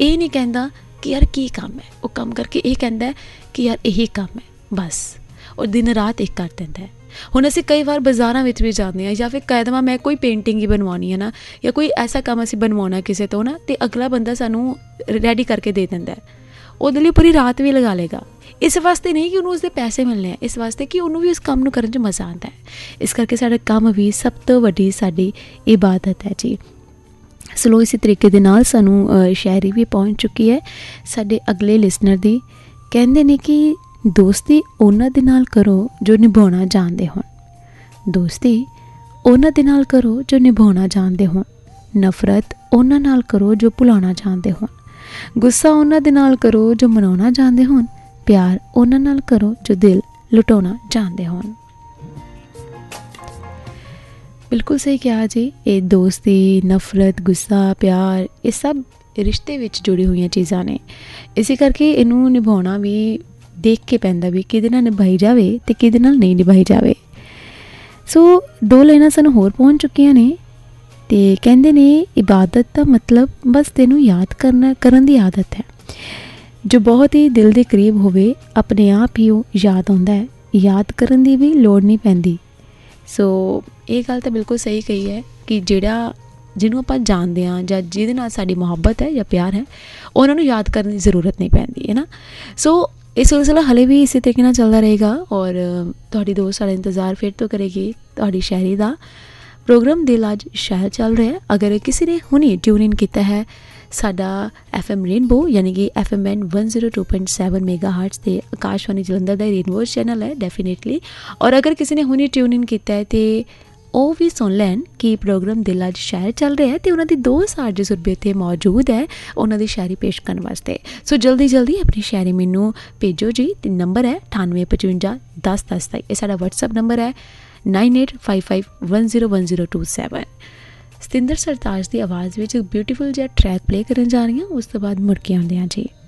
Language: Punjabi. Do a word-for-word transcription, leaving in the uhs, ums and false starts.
ਇਹ ਨਹੀਂ ਕਹਿੰਦਾ ਕਿ ਯਾਰ ਕੀ ਕੰਮ ਹੈ, ਉਹ ਕੰਮ ਕਰਕੇ ਇਹ ਕਹਿੰਦਾ ਕਿ ਯਾਰ ਇਹੀ ਕੰਮ ਹੈ ਬਸ, ਔਰ ਦਿਨ ਰਾਤ ਇੱਕ ਕਰ ਦਿੰਦਾ ਹੈ। ਹੁਣ ਅਸੀਂ ਕਈ ਵਾਰ ਬਾਜ਼ਾਰਾਂ ਵਿੱਚ ਵੀ ਜਾਂਦੇ ਹਾਂ, ਜਾਂ ਫਿਰ ਕਹਿ ਦੇਵਾਂ ਮੈਂ ਕੋਈ ਪੇਂਟਿੰਗ ਹੀ ਬਣਵਾਉਣੀ ਹੈ ਨਾ, ਜਾਂ ਕੋਈ ਐਸਾ ਕੰਮ ਅਸੀਂ ਬਣਵਾਉਣਾ ਕਿਸੇ ਤੋਂ ਨਾ, ਅਤੇ ਅਗਲਾ ਬੰਦਾ ਸਾਨੂੰ ਰੈਡੀ ਕਰਕੇ ਦੇ ਦਿੰਦਾ, ਉਹਦੇ ਲਈ ਪੂਰੀ ਰਾਤ ਵੀ ਲਗਾ ਲਏਗਾ। ਇਸ ਵਾਸਤੇ ਨਹੀਂ ਕਿ ਉਹਨੂੰ ਉਸਦੇ ਪੈਸੇ ਮਿਲਣੇ ਆ, ਇਸ ਵਾਸਤੇ ਕਿ ਉਹਨੂੰ ਵੀ ਉਸ ਕੰਮ ਨੂੰ ਕਰਨ 'ਚ ਮਜ਼ਾ ਆਉਂਦਾ ਹੈ। ਇਸ ਕਰਕੇ ਸਾਡਾ ਕੰਮ ਵੀ ਸਭ ਤੋਂ ਵੱਡੀ ਸਾਡੀ ਇਬਾਦਤ ਹੈ ਜੀ। ਸਲੋ ਇਸੇ ਤਰੀਕੇ ਦੇ ਨਾਲ ਸਾਨੂੰ ਸ਼ਾਇਰੀ ਵੀ ਪਹੁੰਚ ਚੁੱਕੀ ਹੈ ਸਾਡੇ ਅਗਲੇ ਲਿਸਨਰ ਦੀ। ਕਹਿੰਦੇ ਨੇ ਕਿ ਦੋਸਤੀ ਉਹਨਾਂ ਦੇ ਨਾਲ ਕਰੋ ਜੋ ਨਿਭਾਉਣਾ ਜਾਣਦੇ ਹੋਣ, ਦੋਸਤੀ ਉਹਨਾਂ ਦੇ ਨਾਲ ਕਰੋ ਜੋ ਨਿਭਾਉਣਾ ਜਾਣਦੇ ਹੋਣ, ਨਫ਼ਰਤ ਉਹਨਾਂ ਨਾਲ ਕਰੋ ਜੋ ਭੁਲਾਉਣਾ ਜਾਣਦੇ ਹੋਣ, ਗੁੱਸਾ ਉਹਨਾਂ ਦੇ ਨਾਲ ਕਰੋ ਜੋ ਮਨਾਉਣਾ ਜਾਣਦੇ ਹੋਣ, ਪਿਆਰ ਉਹਨਾਂ ਨਾਲ ਕਰੋ ਜੋ ਦਿਲ ਲੁਟਾਉਣਾ ਜਾਣਦੇ ਹੋਣ। ਬਿਲਕੁਲ ਸਹੀ ਕਿਹਾ ਜੀ। ਇਹ ਦੋਸਤੀ, ਨਫ਼ਰਤ, ਗੁੱਸਾ, ਪਿਆਰ, ਇਹ ਸਭ ਰਿਸ਼ਤੇ ਵਿੱਚ ਜੁੜੀ ਹੋਈਆਂ ਚੀਜ਼ਾਂ ਨੇ। ਇਸੇ ਕਰਕੇ ਇਹਨੂੰ ਨਿਭਾਉਣਾ ਵੀ ਦੇਖ ਕੇ ਪੈਂਦਾ ਵੀ ਕਿਹਦੇ ਨਾਲ ਨਿਭਾਈ ਜਾਵੇ ਅਤੇ ਕਿਹਦੇ ਨਾਲ ਨਹੀਂ ਨਿਭਾਈ ਜਾਵੇ। ਸੋ ਦੋ ਲਾਈਨਾਂ ਸਾਨੂੰ ਹੋਰ ਪਹੁੰਚ ਚੁੱਕੀਆਂ ਨੇ ਅਤੇ ਕਹਿੰਦੇ ਨੇ ਇਬਾਦਤ ਦਾ ਮਤਲਬ ਬਸ ਤੈਨੂੰ ਯਾਦ ਕਰਨਾ ਕਰਨ ਦੀ ਆਦਤ ਹੈ। ਜੋ ਬਹੁਤ ਹੀ ਦਿਲ ਦੇ ਕਰੀਬ ਹੋਵੇ ਆਪਣੇ ਆਪ ਹੀ ਉਹ ਯਾਦ ਆਉਂਦਾ ਹੈ, ਯਾਦ ਕਰਨ ਦੀ ਵੀ ਲੋੜ ਨਹੀਂ ਪੈਂਦੀ। ਸੋ ਇਹ ਗੱਲ ਤਾਂ ਬਿਲਕੁਲ ਸਹੀ ਕਹੀ ਹੈ ਕਿ ਜਿਹੜਾ ਜਿਹਨੂੰ ਆਪਾਂ ਜਾਣਦੇ ਹਾਂ ਜਾਂ ਜਿਹਦੇ ਨਾਲ ਸਾਡੀ ਮੁਹੱਬਤ ਹੈ ਜਾਂ ਪਿਆਰ ਹੈ, ਉਹਨਾਂ ਨੂੰ ਯਾਦ ਕਰਨ ਦੀ ਜ਼ਰੂਰਤ ਨਹੀਂ ਪੈਂਦੀ ਹੈ ਨਾ। ਸੋ ਇਹ ਸਿਲਸਿਲਾ ਹਲੇ ਵੀ ਇਸੇ ਤਰੀਕੇ ਨਾਲ ਚੱਲਦਾ ਰਹੇਗਾ, ਔਰ ਤੁਹਾਡੀ ਦੋਸਤ ਸਾਡਾ ਇੰਤਜ਼ਾਰ ਫਿਰ ਤੋਂ ਕਰੇਗੀ ਤੁਹਾਡੀ ਸ਼ਾਇਰੀ ਦਾ। ਪ੍ਰੋਗਰਾਮ ਦਿਲ ਅੱਜ ਸ਼ਾਇਰ ਚੱਲ ਰਿਹਾ। ਅਗਰ ਕਿਸੇ ਨੇ ਹੁਣੇ ਟਿਊਨ ਇਨ ਕੀਤਾ ਹੈ ਸਾਡਾ ਐਫ ਐਮ ਰੇਨਬੋ ਯਾਨੀ ਕਿ F M N one zero two point seven mega hearts 'ਤੇ ਆਕਾਸ਼ਵਾਣੀ ਜਲੰਧਰ ਦਾ ਰੇਨਬੋ ਚੈਨਲ ਹੈ ਡੈਫੀਨੇਟਲੀ, ਔਰ ਅਗਰ ਕਿਸੇ ਨੇ ਹੁਣੇ ਟਿਊਨ ਇਨ ਕੀਤਾ ਹੈ ਅਤੇ ਉਹ ਵੀ ਸੁਣ ਲੈਣ ਕਿ ਪ੍ਰੋਗਰਾਮ ਦਿਲ ਅੱਜ ਸ਼ਾਇਰ ਚੱਲ ਰਿਹਾ ਹੈ ਅਤੇ ਉਹਨਾਂ ਦੀ ਦੋ ਸਾਜ ਸੁਰਬੇ ਇੱਥੇ ਮੌਜੂਦ ਹੈ ਉਹਨਾਂ ਦੀ ਸ਼ਾਇਰੀ ਪੇਸ਼ ਕਰਨ ਵਾਸਤੇ। ਸੋ ਜਲਦੀ ਜਲਦੀ ਆਪਣੀ ਸ਼ਾਇਰੀ ਮੈਨੂੰ ਭੇਜੋ ਜੀ। ਅਤੇ ਨੰਬਰ ਹੈ ਅਠਾਨਵੇਂ ਪਚਵੰਜਾ ਦਸ ਦਸ ਦਾ, ਇਹ ਸਾਡਾ ਵਟਸਐਪ ਨੰਬਰ ਹੈ nine eight five five one zero one zero two seven. Satinder Sartaj ਦੀ ਆਵਾਜ਼ ਵਿੱਚ ਇੱਕ ਬਿਊਟੀਫੁਲ ਜਿਹਾ ਟਰੈਕ ਪਲੇ ਕਰਨ ਜਾ ਰਹੀ ਹਾਂ, ਉਸ ਤੋਂ ਬਾਅਦ ਮੁੜ ਕੇ ਆਉਂਦੇ ਹਾਂ ਜੀ।